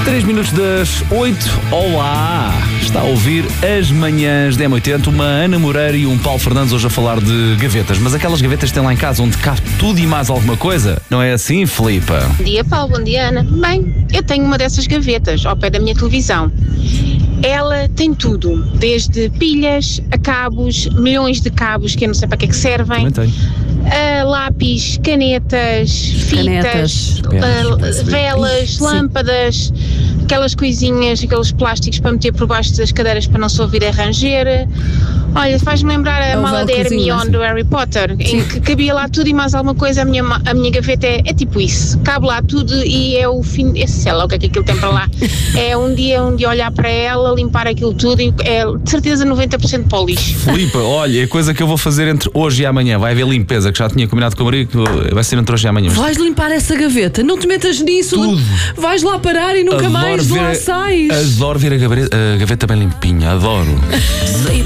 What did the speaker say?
3 minutos das 8. Olá! Está a ouvir as manhãs da M80, uma Ana Moreira e um Paulo Fernandes hoje a falar de gavetas. Mas aquelas gavetas que tem lá em casa onde cabe tudo e mais alguma coisa? Não é assim, Filipa? Bom dia, Paulo. Bom dia, Ana. Bem, eu tenho uma dessas gavetas ao pé da minha televisão. Ela tem tudo, desde pilhas a cabos, milhões de cabos que eu não sei para que é que servem. Também tenho. Lápis, canetas, fitas, velas, lâmpadas, aquelas coisinhas, aqueles plásticos para meter por baixo das cadeiras para não se ouvir a ranger. Olha, faz-me lembrar a mala da Hermione do Harry Potter, em que cabia lá tudo e mais alguma coisa. A minha gaveta é tipo isso, cabe lá tudo e é o fim, sei lá o que é que aquilo tem para lá. É um dia olhar para ela, limpar aquilo tudo e é de certeza 90% para o lixo. Filipa, olha, é coisa que eu vou fazer entre hoje e amanhã. Vai haver limpeza, que já tinha combinado com o marido, que vai ser entre hoje e amanhã. Vais limpar essa gaveta, não te metas nisso. Tudo. Vais lá parar e nunca mais lá sais. Adoro ver a gaveta bem limpinha, adoro.